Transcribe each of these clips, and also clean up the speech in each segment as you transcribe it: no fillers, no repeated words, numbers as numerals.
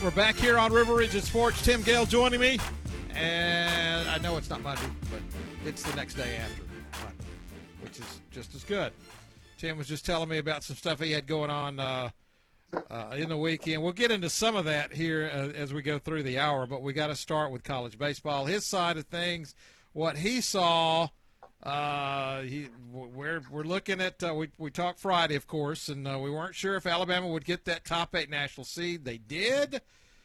we're back here on River Region Sports. Tim Gale joining me. And I know it's not Monday, but it's the next day after Monday, which is just as good. Tim was just telling me about some stuff he had going on in the weekend. We'll get into some of that here as we go through the hour, but we got to start with college baseball. His side of things, what he saw, we're looking at we talked Friday, of course, and we weren't sure if Alabama would get that top 8 national seed. They did.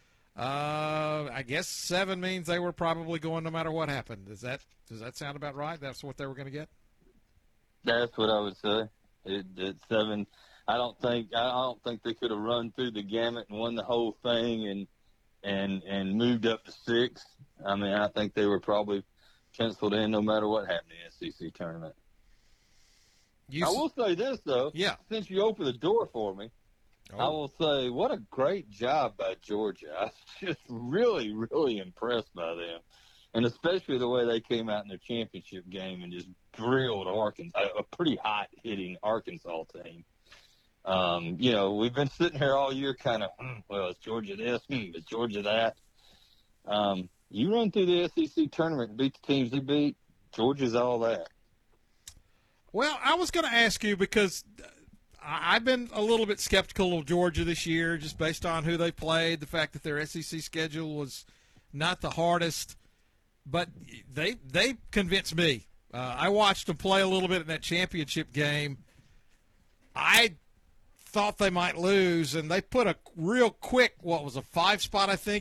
I guess 7 means they were probably going no matter what happened. Does that sound about right? That's what they were going to get? That's what I would say. It 7. I don't think they could have run through the gamut and won the whole thing and moved up to 6. I mean, I think they were probably penciled in no matter what happened in the SEC tournament. I will say this, though. Yeah. Since you opened the door for me, I will say what a great job by Georgia. I was just really, really impressed by them, and especially the way they came out in their championship game and just drilled Arkansas, a pretty hot-hitting Arkansas team. We've been sitting here all year kind of, well, is Georgia this? Is Georgia that? You run through the SEC tournament and beat the teams they beat, Georgia's all that. Well, I was going to ask you because I've been a little bit skeptical of Georgia this year just based on who they played, the fact that their SEC schedule was not the hardest, but they convinced me. I watched them play a little bit in that championship game. I thought they might lose, and they put a real quick, 5 spot, I think,